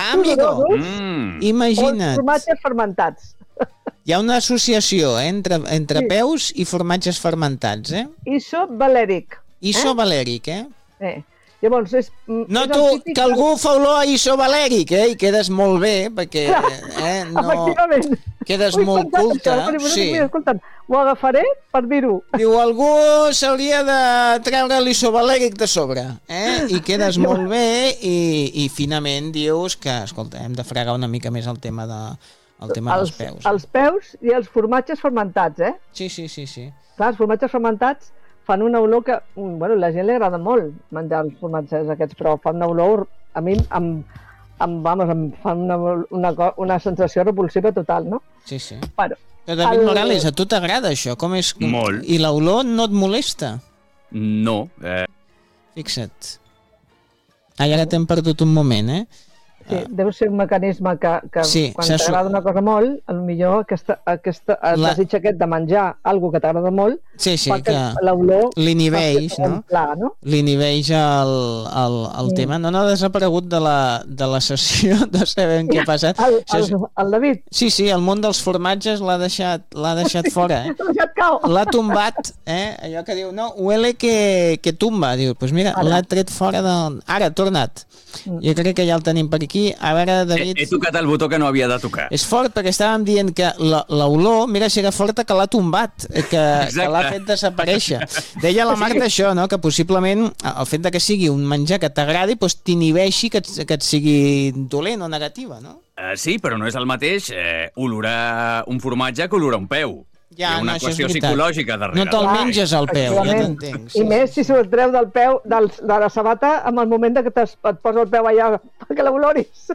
amigo! o Imagina't. formatges fermentats. Hi ha una associació entre peus i formatges fermentats, eh? Isovalèric. Isovalèric, eh? Llavors, Noto que algú fa olor a isovalèric, i quedes molt bé, perquè no... Efectivament. Quedes molt culta. Sí. Escolta, ho agafaré per dir-ho. Diu, algú s'hauria de treure l'isovalèric de sobre, i quedes molt bé, i finament dius que, escolta, hem de fregar una mica més el tema dels peus. Els peus i els formatges fermentats, Sí. Clar, els formatges fermentats fan una olor que, bueno, a la gent li agrada molt menjar els formatges aquests, però fan una olor, a mi em fan una sensació repulsiva total, no? Sí. Bueno, però David Morales, a tu t'agrada això? Com és? Molt. I l'olor no et molesta? No. Fixa't. Ara t'hem perdut un moment, Sí, deu ser un mecanisme que quan t'agrada una cosa molt, potser el desig aquest de menjar alguna que t'agrada molt, fa que l'olor l'inhibeix, no? L'inhibeix el tema. No ha desaparegut de la sessió, no sabem què ha passat. El David? Sí, el món dels formatges l'ha deixat fora. L'ha tombat, allò que diu, no, huele que tumba. Diu, doncs mira, l'ha tret fora de... Ara, ha tornat. Jo crec que ja el tenim per aquí. A veure, David... He tocat el botó que no havia de tocar. És fort perquè estàvem dient que l'olor, mira si era forta, que l'ha tombat, que l'ha fet desaparèixer. Deia la Marta això, no? Que possiblement el fet que sigui un menjar que t'agradi t'inhibeixi que et sigui dolent o negativa, no? Sí, però no és el mateix olorar un formatge que olorar un peu. Hi ha una qüestió psicològica darrere. No te'l menges al peu, ja t'entenc. I més si se'l treu del peu, de la sabata, en el moment que et posa el peu allà perquè l'oloris.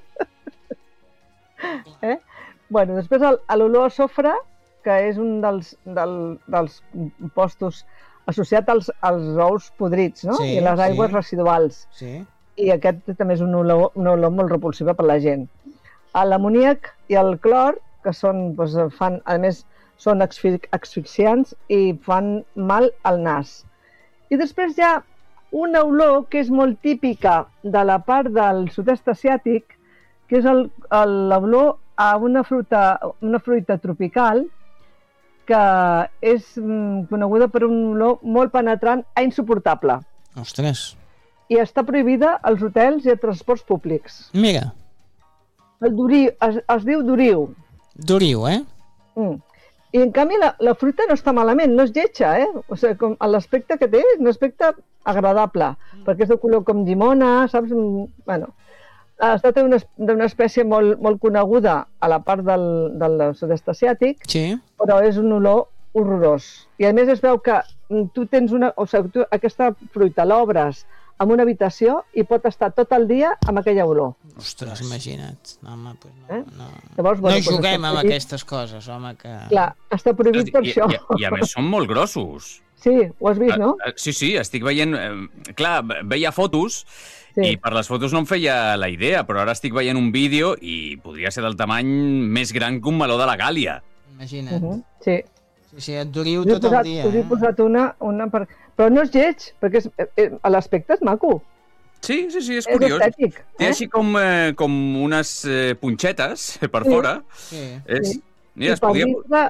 Bueno, després l'olor a sofre, que és un dels compostos associat als ous podrits, no? I les aigües residuals. I aquest també és una olor molt repulsiva per la gent. L'amoníac i el clor, que fan, a més, són asfixiants i fan mal al nas. I després hi ha una olor que és molt típica de la part del sud-est asiàtic, que és l'olor a una fruita tropical que és coneguda per un olor molt penetrant a insuportable. Ostres. I està prohibida als hotels i a transports públics. Mira. El duriu, es diu duriu. Duriu, I en canvi la fruita no està malament, no és lletja, O sigui, com l'aspecte que té és un aspecte agradable, perquè és de color com llimona, saps? Bueno, es tracta d'una espècie molt coneguda a la part del sud-est asiàtic, però és un olor horrorós. I a més es veu que tu tens aquesta fruita l'obres en una habitació i pot estar tot el dia amb aquella olor. Ostres, imagina't. Home, no. Llavors, no juguem amb aquestes coses, home. Clar, està prohibit per això. I a més són molt grossos. Sí, ho has vist, no? Sí, estic veient... Clar, veia fotos i per les fotos no em feia la idea, però ara estic veient un vídeo i podria ser del tamany més gran que un meló de la Gàlia. Imagina't. Sí, et duriu tot el dia. Us he posat una... Però no és lleig, perquè l'aspecte és maco. Sí, és curiós. És estètic. Té així com unes punxetes per fora. Mira, es podia...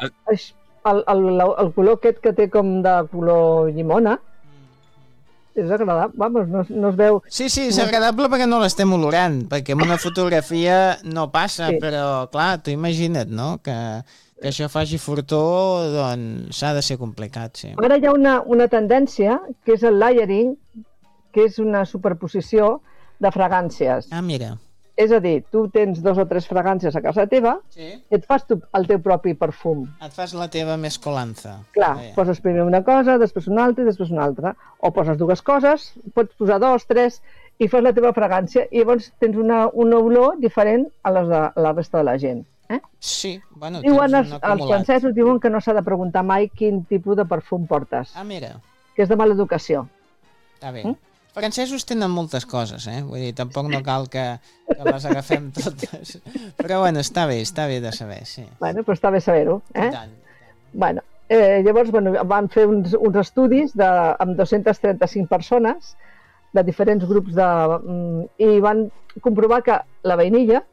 El color aquest que té com de color llimona és agradable, no es veu... Sí, és agradable perquè no l'estem olorant, perquè en una fotografia no passa, però clar, tu imagina't, no?, que això faci furtó, doncs s'ha de ser complicat, sí. Ara hi ha una tendència, que és el layering, que és una superposició de fragàncies. Ah, mira. És a dir, tu tens 2 o 3 fragàncies a casa teva i et fas el teu propi perfum. Et fas la teva mescolanza. Clar, poses primer una cosa, després una altra i després una altra. O poses 2 coses, pots posar 2, 3 i fas la teva fragància i llavors tens una olor diferent a les de la resta de la gent. Sí, bueno, els francesos diuen que no s'ha de preguntar mai quin tipus de perfum portes. Ah, mira. Que és de mala educació. Està bé. Francesos tenen moltes coses, vull dir, tampoc no cal que les agafem totes. Però bueno, està bé de saber, sí. Bueno, però està bé saber-ho, Bueno, llavors van fer uns estudis amb 235 persones de diferents grups i van comprovar que la vainilla